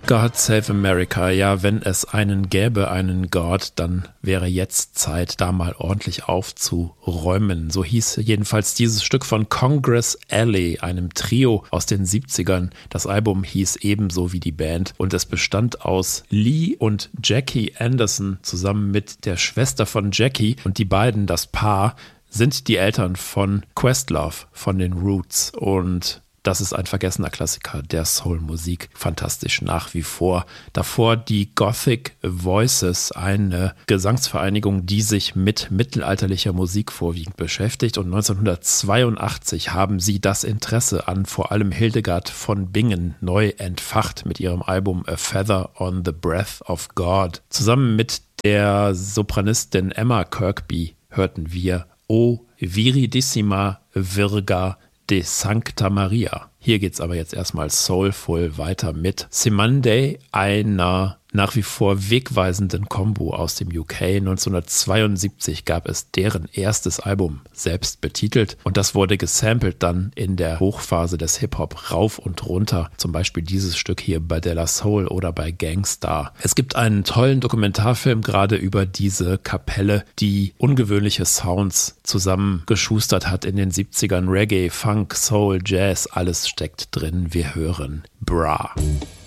God Save America, ja, wenn es einen gäbe, einen Gott, dann wäre jetzt Zeit, da mal ordentlich aufzuräumen. So hieß jedenfalls dieses Stück von Congress Alley, einem Trio aus den 70ern. Das Album hieß ebenso wie die Band und es bestand aus Lee und Jackie Anderson zusammen mit der Schwester von Jackie, und die beiden, das Paar, sind die Eltern von Questlove von den Roots, und das ist ein vergessener Klassiker der Soul-Musik. Fantastisch nach wie vor. Davor die Gothic Voices, eine Gesangsvereinigung, die sich mit mittelalterlicher Musik vorwiegend beschäftigt. Und 1982 haben sie das Interesse an vor allem Hildegard von Bingen neu entfacht mit ihrem Album A Feather on the Breath of God. Zusammen mit der Sopranistin Emma Kirkby hörten wir O Viridissima Virga de Sancta Maria. Hier geht's aber jetzt erstmal soulful weiter mit Cymande, einer nach wie vor wegweisenden Combo aus dem UK. 1972 gab es deren erstes Album, selbst betitelt, und das wurde gesampelt dann in der Hochphase des Hip-Hop rauf und runter. Zum Beispiel dieses Stück hier bei De La Soul oder bei Gangstar. Es gibt einen tollen Dokumentarfilm gerade über diese Kapelle, die ungewöhnliche Sounds zusammengeschustert hat in den 70ern. Reggae, Funk, Soul, Jazz, alles steckt drin. Wir hören Bra.